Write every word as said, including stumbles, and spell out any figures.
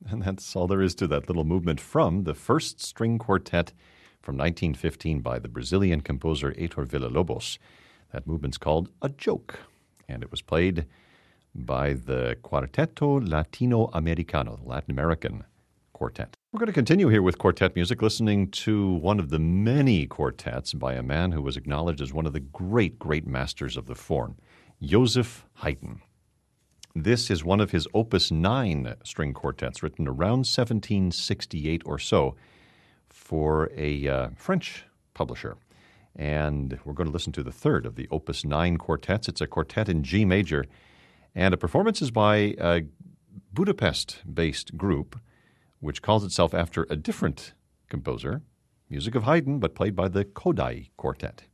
And that's all there is to that little movement from the first string quartet from nineteen fifteen by the Brazilian composer Heitor Villa-Lobos. That movement's called A Joke, and it was played by the Quarteto Latino-Americano, Latin American quartet. We're going to continue here with quartet music, listening to one of the many quartets by a man who was acknowledged as one of the great, great masters of the form, Joseph Haydn. This is one of his Opus nine string quartets, written around seventeen sixty-eight or so for a uh, French publisher. And we're going to listen to the third of the Opus nine quartets. It's a quartet in G major, and a performance is by a Budapest-based group which calls itself after a different composer, music of Haydn, but played by the Kodály Quartet.